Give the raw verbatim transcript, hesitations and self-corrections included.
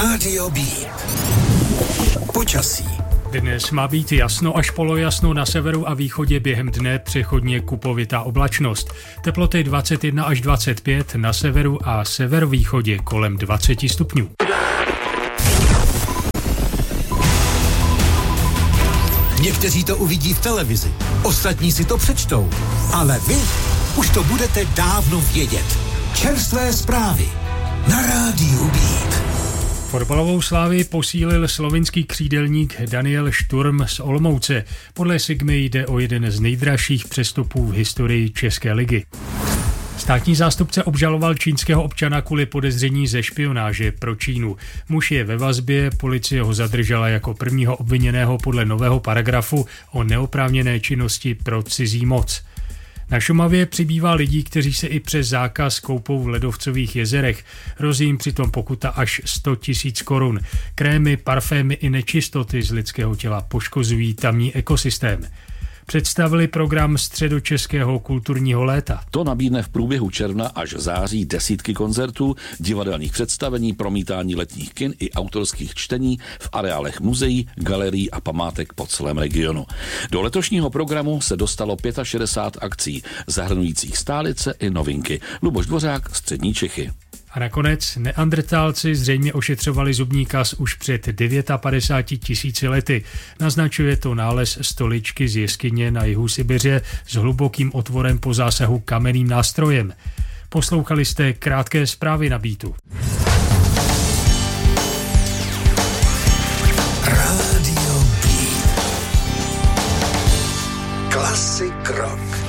Rádio B. Počasí. Dnes má být jasno až polojasno, na severu a východě během dne přechodně kupovitá oblačnost. Teploty dvacet jedna až dvacet pět, na severu a severovýchodě kolem dvacet stupňů. Někteří to uvidí v televizi, ostatní si to přečtou, ale vy už to budete dávno vědět. Čerstvé zprávy na Rádiu B. Fotbalovou slávy posílil slovinský křídelník Daniel Šturm z Olomouce. Podle Sigmy jde o jeden z nejdražších přestupů v historii České ligy. Státní zástupce obžaloval čínského občana kvůli podezření ze špionáže pro Čínu. Muž je ve vazbě, policie ho zadržela jako prvního obviněného podle nového paragrafu o neoprávněné činnosti pro cizí moc. Na Šumavě přibývá lidí, kteří se i přes zákaz koupou v ledovcových jezerech. Hrozí jim přitom pokuta až sto tisíc korun. Krémy, parfémy i nečistoty z lidského těla poškozují tamní ekosystém. Představili program Středočeského kulturního léta. To nabídne v průběhu června až září desítky koncertů, divadelních představení, promítání letních kin i autorských čtení v areálech muzeí, galerií a památek po celém regionu. Do letošního programu se dostalo šedesát pět akcí, zahrnujících stálice i novinky. Luboš Dvořák, Střední Čechy. A nakonec neandrtálci zřejmě ošetřovali zubní kas už před padesáti devíti tisíci lety. Naznačuje to nález stoličky z jeskyně na jihu Sibiře s hlubokým otvorem po zásahu kamenným nástrojem. Poslouchali jste krátké zprávy na Beatu. Rádio B. Klasik rock.